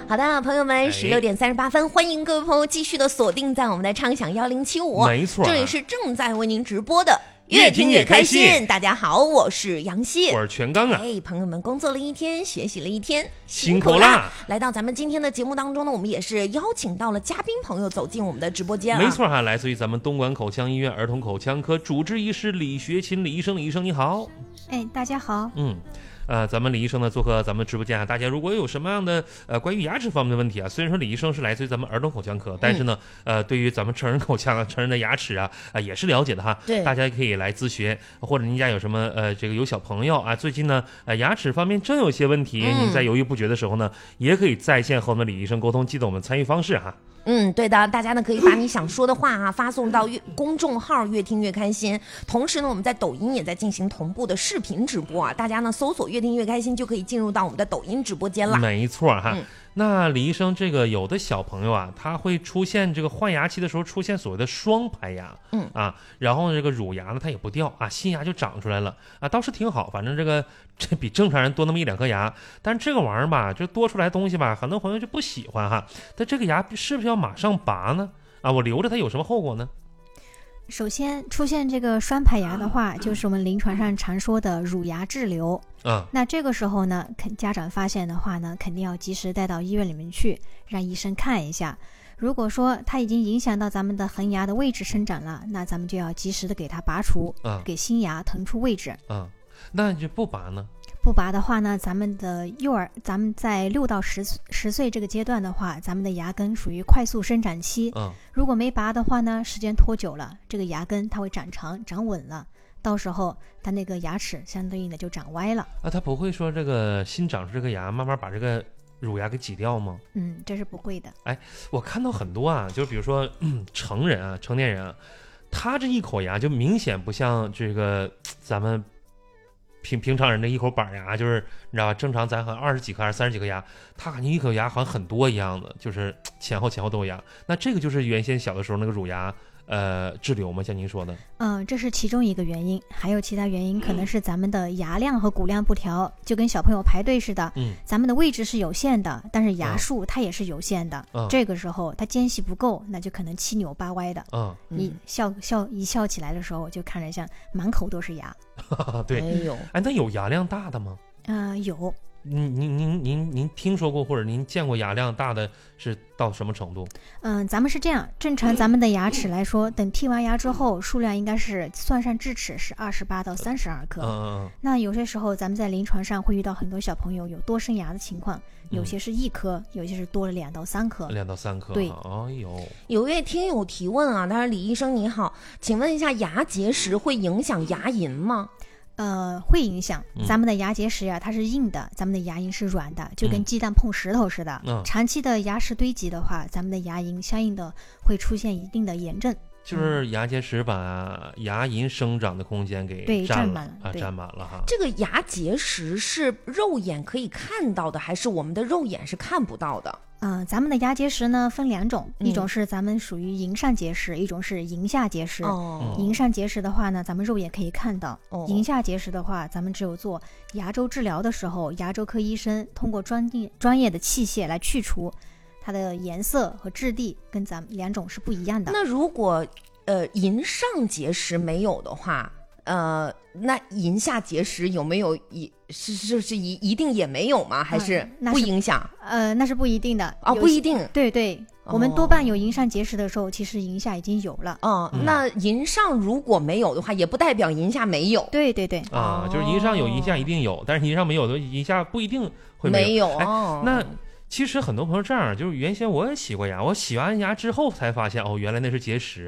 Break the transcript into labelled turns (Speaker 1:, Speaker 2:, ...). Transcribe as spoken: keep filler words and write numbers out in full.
Speaker 1: 好的，朋友们，十六点三十八分，欢迎各位朋友继续的锁定在我们的畅享幺零七五，
Speaker 2: 没错、啊，
Speaker 1: 这里是正在为您直播的。
Speaker 2: 越听越开心。
Speaker 1: 大家好，我是杨希，
Speaker 2: 我是全刚啊。
Speaker 1: 哎，朋友们，工作了一天，学习了一天，
Speaker 2: 辛苦啦！
Speaker 1: 来到咱们今天的节目当中呢，我们也是邀请到了嘉宾朋友走进我们的直播间、啊。
Speaker 2: 没错哈、啊，来自于咱们东莞口腔医院儿童口腔科主治医师李学勤李医生，李医生你好。
Speaker 3: 哎，大家好。
Speaker 2: 嗯。呃，咱们李医生呢做客咱们直播间啊，大家如果有什么样的呃关于牙齿方面的问题啊，虽然说李医生是来自于咱们儿童口腔科，但是呢，嗯、呃，对于咱们成人口腔啊、成人的牙齿啊，啊、呃、也是了解的哈。
Speaker 1: 对，
Speaker 2: 大家可以来咨询，或者您家有什么呃这个有小朋友啊，最近呢呃牙齿方面真有些问题，嗯、您在犹豫不决的时候呢，也可以在线和我们李医生沟通，记得我们参与方式哈。
Speaker 1: 嗯，对的，大家呢可以把你想说的话啊发送到越公众号越听越开心，同时呢我们在抖音也在进行同步的视频直播啊，大家呢搜索越听越开心就可以进入到我们的抖音直播间了。
Speaker 2: 没错哈。
Speaker 1: 嗯，
Speaker 2: 那李医生，这个有的小朋友啊，他会出现这个换牙期的时候出现所谓的双排牙，
Speaker 1: 嗯
Speaker 2: 啊，然后这个乳牙呢它也不掉啊，新牙就长出来了啊，倒是挺好，反正这个这比正常人多那么一两颗牙，但是这个玩意儿吧，就多出来东西吧，很多朋友就不喜欢哈。但这个牙是不是要马上拔呢？啊，我留着它有什么后果呢？
Speaker 3: 首先出现这个双排牙的话，就是我们临床上常说的乳牙滞留。
Speaker 2: 啊，
Speaker 3: 那这个时候呢，肯家长发现的话呢，肯定要及时带到医院里面去，让医生看一下。如果说它已经影响到咱们的恒牙的位置生长了，那咱们就要及时的给它拔除，
Speaker 2: 啊、
Speaker 3: 给新牙腾出位置。
Speaker 2: 啊，那就不拔呢？
Speaker 3: 不拔的话呢，咱们的幼儿，咱们在六到十十岁这个阶段的话，咱们的牙根属于快速生长期。
Speaker 2: 嗯，
Speaker 3: 如果没拔的话呢，时间拖久了，这个牙根它会长长、长稳了，到时候它那个牙齿相对应的就长歪了。
Speaker 2: 啊，它不会说这个新长出这个牙，慢慢把这个乳牙给挤掉吗？
Speaker 3: 嗯，这是不会的。
Speaker 2: 哎，我看到很多啊，就比如说、嗯、成人啊、成年人啊，他这一口牙就明显不像这个咱们。平平常人的一口板牙，就是你知道吧？正常咱好像二十几颗还是三十几颗牙，他感觉一口牙好像很多一样的，就是前后前后都有牙。那这个就是原先小的时候那个乳牙呃滞留吗？像您说的？
Speaker 3: 嗯，这是其中一个原因，还有其他原因，可能是咱们的牙量和骨量不调，就跟小朋友排队似的。
Speaker 2: 嗯，
Speaker 3: 咱们的位置是有限的，但是牙数它也是有限的。
Speaker 2: 嗯，
Speaker 3: 这个时候它间隙不够，那就可能七扭八歪的。
Speaker 2: 嗯，
Speaker 3: 你笑笑一笑起来的时候，就看着像满口都是牙。
Speaker 2: 对，
Speaker 1: 哎呦，
Speaker 2: 哎，那有牙量大的吗？
Speaker 3: 呃，有。
Speaker 2: 您您您您您听说过或者您见过牙量大的是到什么程度？
Speaker 3: 嗯，咱们是这样，正常咱们的牙齿来说，等剔完牙之后，数量应该是算上智齿是二十八到三十二颗。
Speaker 2: 嗯嗯。
Speaker 3: 那有些时候咱们在临床上会遇到很多小朋友有多生牙的情况，有些是一颗，嗯、有些是多了两到三颗。
Speaker 2: 两到三颗。
Speaker 3: 对。
Speaker 2: 哎呦。
Speaker 1: 有位听友提问啊，他说：“李医生你好，请问一下，牙结石会影响牙龈吗？”
Speaker 3: 呃，会影响。咱们的牙结石呀、啊，它是硬的，咱们的牙龈是软的，就跟鸡蛋碰石头似的。
Speaker 2: 嗯、
Speaker 3: 长期的牙石堆积的话，咱们的牙龈相应的会出现一定的炎症。
Speaker 2: 就是牙结石把牙龈生长的空间给占了啊，占满了哈。
Speaker 1: 这个牙结石是肉眼可以看到的，还是我们的肉眼是看不到的？
Speaker 3: 嗯、呃，咱们的牙结石呢分两种，
Speaker 1: 嗯、
Speaker 3: 一种是咱们属于龈上结石，一种是龈下结石。
Speaker 1: 哦，
Speaker 3: 龈上结石的话呢，咱们肉眼可以看到；
Speaker 1: 哦、
Speaker 3: 龈下结石的话，咱们只有做牙周治疗的时候，牙周科医生通过专业专业的器械来去除，它的颜色和质地跟咱们两种是不一样的。
Speaker 1: 那如果呃龈上结石没有的话，呃，那龈下结石有没有一是是是一一定也没有吗？还是不影响？
Speaker 3: 嗯、呃，那是不一定的
Speaker 1: 哦，不一定。
Speaker 3: 对对，我们多半有龈上结石的时候，其实龈下已经有了。
Speaker 1: 哦，嗯、那龈上如果没有的话，也不代表龈下没有。
Speaker 3: 对对对。
Speaker 2: 啊，就是龈上有，龈下一定有，但是龈上没有的，龈下不一定会没有。
Speaker 1: 没有。
Speaker 2: 哎，
Speaker 1: 哦、
Speaker 2: 那。其实很多朋友这样，就是原先我也洗过牙，我洗完牙之后才发现，哦，原来那是结石。